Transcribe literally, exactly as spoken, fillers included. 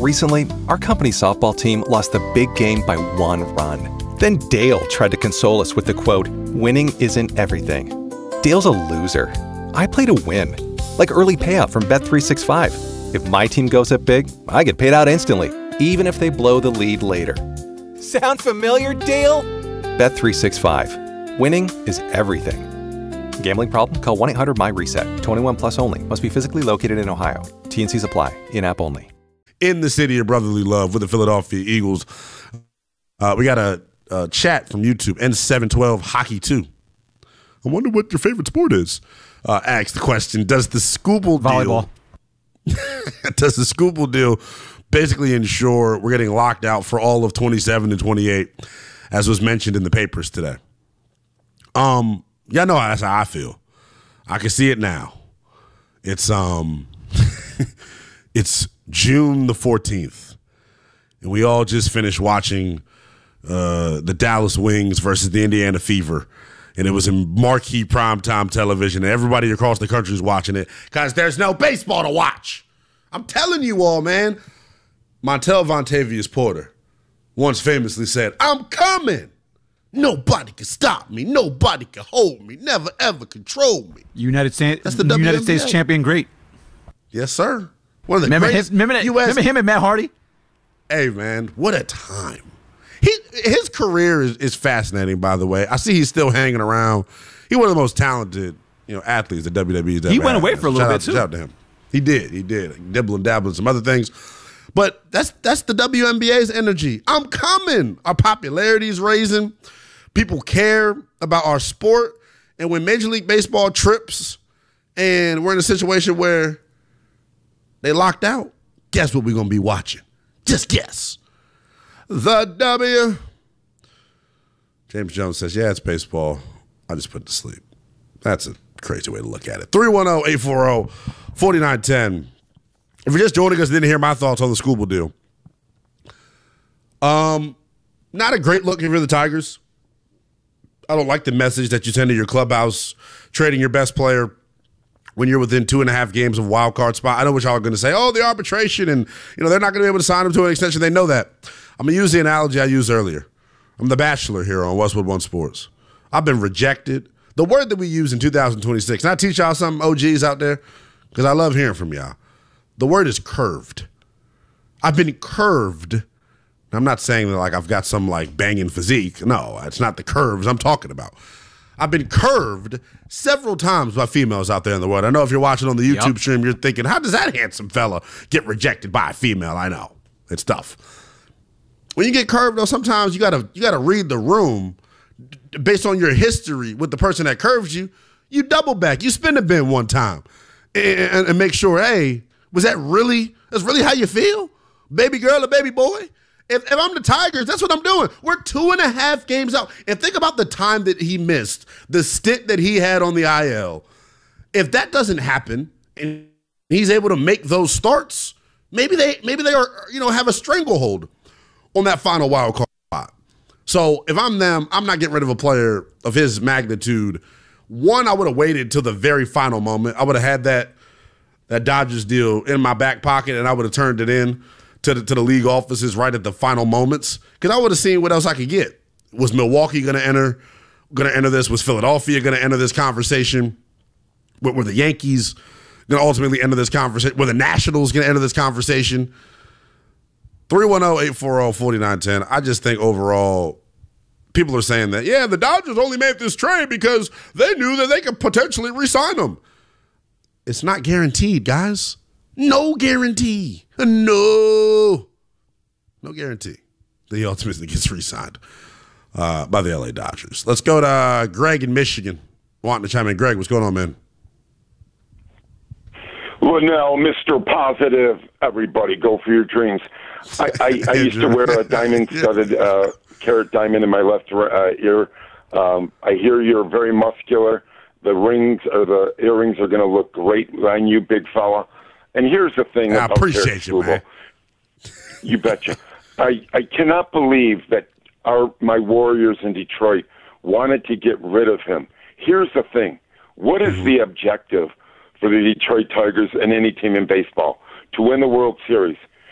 Recently, our company's softball team lost the big game by one run. Then Dale tried to console us with the quote, "Winning isn't everything." Dale's a loser. I play to win. Like early payout from Bet three sixty-five. If my team goes up big, I get paid out instantly, even if they blow the lead later. Sound familiar, Dale? Bet three sixty-five. Winning is everything. Gambling problem? Call one eight hundred M Y reset. twenty-one plus only. Must be physically located in Ohio. T and Cs apply. In-app only. In the city of brotherly love with the Philadelphia Eagles. Uh, we got a, a chat from YouTube. N seven twelve Hockey two. I wonder what your favorite sport is. Uh, asked the question, does the Scooble Volleyball. deal does the Scooble deal basically ensure we're getting locked out for all of twenty-seven and twenty-eight, as was mentioned in the papers today? Um, yeah, no, that's how I feel. I can see it now. It's um, it's June the fourteenth, and we all just finished watching uh, the Dallas Wings versus the Indiana Fever. And it was in marquee primetime television. And everybody across the country is watching it because there's no baseball to watch. I'm telling you all, man. Montel Vontavious Porter once famously said, "I'm coming. Nobody can stop me. Nobody can hold me. Never, ever control me." United States, That's the United W N B A. States champion great. Yes, sir. One of the Remember, greatest his, remember, that, U S remember him and Matt Hardy? Hey, man, what a time. He, his career is, is fascinating, by the way. I see he's still hanging around. He's one of the most talented, you know, athletes that W W E's ever He went had. away for a little Shout bit, out, too. Shout out to him. He did. He did. Dibble and dabble and some other things. But that's that's the W N B A's energy. I'm coming. Our popularity is raising. People care about our sport. And when Major League Baseball trips and we're in a situation where they locked out, guess what we're going to be watching? Just guess. The W. James Jones says, yeah, it's baseball. I just put it to sleep. That's a crazy way to look at it. three one zero, eight four zero, four nine one zero. If you're just joining us, didn't hear my thoughts on the Scooble deal. Um, not a great look if you're the Tigers. I don't like the message that you send to your clubhouse, trading your best player when you're within two and a half games of a wild card spot. I know what y'all are going to say. Oh, the arbitration, and you know they're not going to be able to sign him to an extension. They know that. I'm going to use the analogy I used earlier. I'm the bachelor here on Westwood One Sports. I've been rejected. The word that we use in two thousand twenty-six, can I teach y'all something, O Gs out there? Because I love hearing from y'all. The word is curved. I've been curved. I'm not saying that like I've got some like banging physique. No, it's not the curves I'm talking about. I've been curved several times by females out there in the world. I know if you're watching on the YouTube Yep. stream, you're thinking, how does that handsome fella get rejected by a female? I know. It's tough. When you get curved, though, sometimes you gotta you gotta read the room based on your history with the person that curves you. You double back. You spin the bin one time and, and, and make sure, hey, was that really, that's really how you feel? Baby girl or baby boy? If, if I'm the Tigers, that's what I'm doing. We're two and a half games out. And think about the time that he missed, the stint that he had on the I L. If that doesn't happen and he's able to make those starts, maybe they maybe they are, you know, have a stranglehold on that final wild card spot. So if I'm them, I'm not getting rid of a player of his magnitude. One, I would have waited till the very final moment. I would have had that that Dodgers deal in my back pocket, and I would have turned it in to the, to the league offices right at the final moments, because I would have seen what else I could get. Was Milwaukee going to enter? Going to enter this? Was Philadelphia going to enter this conversation? Were, were the Yankees going to ultimately enter this conversation? Were the Nationals going to enter this conversation? three one zero, eight four zero, four nine one zero. I just think overall, people are saying that, yeah, the Dodgers only made this trade because they knew that they could potentially re-sign him. It's not guaranteed, guys. No guarantee. No. No guarantee that he ultimately gets re-signed uh, by the L A Dodgers. Let's go to uh, Greg in Michigan wanting to chime in. Greg, what's going on, man? Linnell, Mister Positive, everybody, go for your dreams. I, I, I used to wear a diamond-studded uh, carat diamond in my left uh, ear. Um, I hear you're very muscular. The rings or the earrings are going to look great on you, big fella. And here's the thing I about appreciate you, man. You betcha. I, I cannot believe that our my Warriors in Detroit wanted to get rid of him. Here's the thing. What is mm-hmm. the objective for the Detroit Tigers and any team in baseball? To win the World Series.